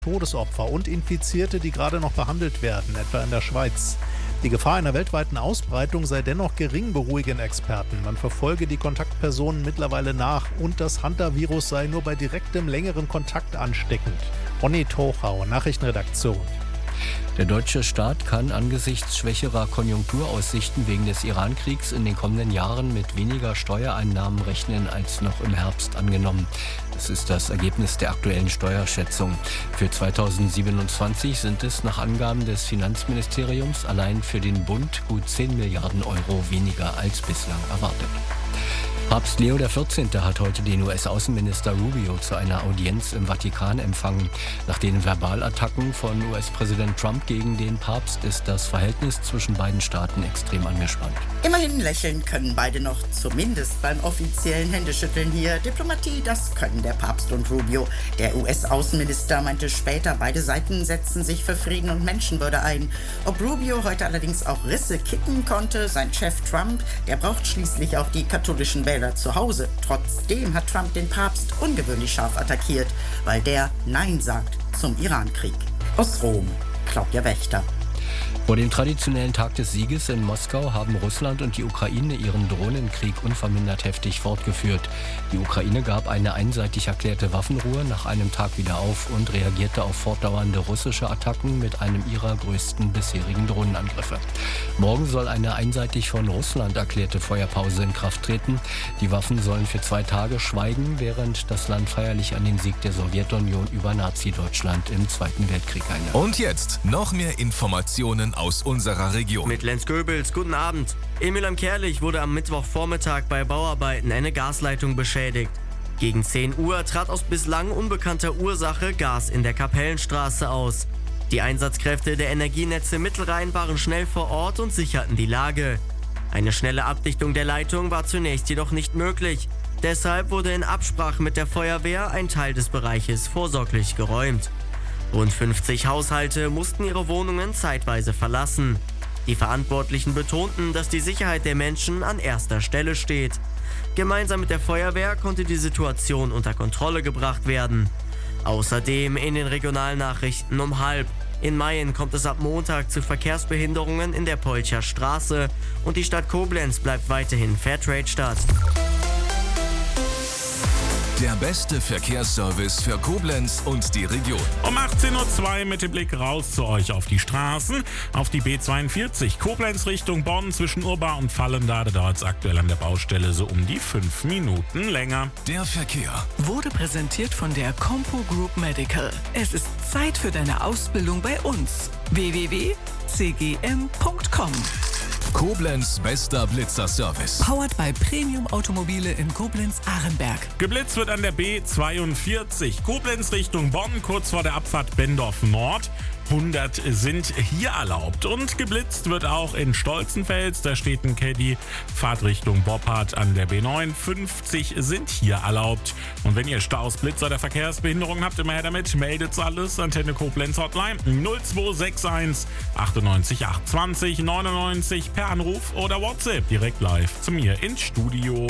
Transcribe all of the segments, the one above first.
Todesopfer und Infizierte, die gerade noch behandelt werden, etwa in der Schweiz. Die Gefahr einer weltweiten Ausbreitung sei dennoch gering, beruhigen Experten. Man verfolge die Kontaktpersonen mittlerweile nach und das Hantavirus sei nur bei direktem, längeren Kontakt ansteckend. Ronny Tochau, Nachrichtenredaktion. Der deutsche Staat kann angesichts schwächerer Konjunkturaussichten wegen des Iran-Kriegs in den kommenden Jahren mit weniger Steuereinnahmen rechnen als noch im Herbst angenommen. Das ist das Ergebnis der aktuellen Steuerschätzung. Für 2027 sind es nach Angaben des Finanzministeriums allein für den Bund gut 10 Milliarden Euro weniger als bislang erwartet. Papst Leo XIV. Hat heute den US-Außenminister Rubio zu einer Audienz im Vatikan empfangen. Nach den Verbalattacken von US-Präsident Trump gegen den Papst ist das Verhältnis zwischen beiden Staaten extrem angespannt. Immerhin lächeln können beide noch, zumindest beim offiziellen Händeschütteln hier. Diplomatie, das können der Papst und Rubio. Der US-Außenminister meinte später, beide Seiten setzen sich für Frieden und Menschenwürde ein. Ob Rubio heute allerdings auch Risse kitten konnte, sein Chef Trump, der braucht schließlich auch die katholischen Wähler zu Hause. Trotzdem hat Trump den Papst ungewöhnlich scharf attackiert, weil der Nein sagt zum Iran-Krieg. Aus Rom, Claudia Wächter. Vor dem traditionellen Tag des Sieges in Moskau haben Russland und die Ukraine ihren Drohnenkrieg unvermindert heftig fortgeführt. Die Ukraine gab eine einseitig erklärte Waffenruhe nach einem Tag wieder auf und reagierte auf fortdauernde russische Attacken mit einem ihrer größten bisherigen Drohnenangriffe. Morgen soll eine einseitig von Russland erklärte Feuerpause in Kraft treten. Die Waffen sollen für 2 Tage schweigen, während das Land feierlich an den Sieg der Sowjetunion über Nazi-Deutschland im Zweiten Weltkrieg erinnert. Und jetzt noch mehr Informationen aus unserer Region. Mit Lenz Goebels, guten Abend. In Mülheim-Kärlich wurde am Mittwochvormittag bei Bauarbeiten eine Gasleitung beschädigt. Gegen 10 Uhr trat aus bislang unbekannter Ursache Gas in der Kapellenstraße aus. Die Einsatzkräfte der Energienetze Mittelrhein waren schnell vor Ort und sicherten die Lage. Eine schnelle Abdichtung der Leitung war zunächst jedoch nicht möglich. Deshalb wurde in Absprache mit der Feuerwehr ein Teil des Bereiches vorsorglich geräumt. Rund 50 Haushalte mussten ihre Wohnungen zeitweise verlassen. Die Verantwortlichen betonten, dass die Sicherheit der Menschen an erster Stelle steht. Gemeinsam mit der Feuerwehr konnte die Situation unter Kontrolle gebracht werden. Außerdem in den Regionalnachrichten um 12:30. In Mayen kommt es ab Montag zu Verkehrsbehinderungen in der Polcher Straße und die Stadt Koblenz bleibt weiterhin Fairtrade-Stadt. Der beste Verkehrsservice für Koblenz und die Region. Um 18:02 Uhr mit dem Blick raus zu euch auf die Straßen. Auf die B42 Koblenz Richtung Bonn zwischen Urba und Fallen-da dauert es aktuell an der Baustelle so um die 5 Minuten länger. Der Verkehr wurde präsentiert von der Compo Group Medical. Es ist Zeit für deine Ausbildung bei uns. www.cgm.com. Koblenz bester Blitzer-Service. Powered by Premium Automobile in Koblenz-Ahrenberg. Geblitzt wird an der B42 Koblenz Richtung Bonn, kurz vor der Abfahrt Bendorf Nord. 100 sind hier erlaubt. Und geblitzt wird auch in Stolzenfels, da steht ein Caddy. Fahrtrichtung Boppard an der B9. 50 sind hier erlaubt. Und wenn ihr Staus, Blitzer oder Verkehrsbehinderungen habt, immer her damit. Meldet's alles. Antenne Koblenz Hotline 0261 98 820 99 per Anruf oder WhatsApp direkt live zu mir ins Studio.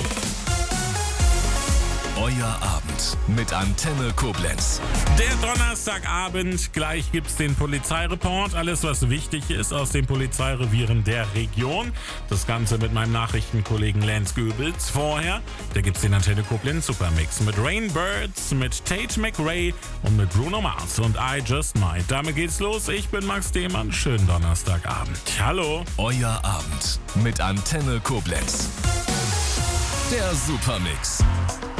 Euer Abend mit Antenne Koblenz. Der Donnerstagabend, gleich gibt's den Polizeireport. Alles, was wichtig ist aus den Polizeirevieren der Region. Das Ganze mit meinem Nachrichtenkollegen Lenz Goebels. Vorher, da gibt's den Antenne Koblenz Supermix mit Rainbirds, mit Tate McRae und mit Bruno Mars und I Just Might. Damit geht's los. Ich bin Max Demann. Schönen Donnerstagabend. Hallo. Euer Abend mit Antenne Koblenz. Der Supermix.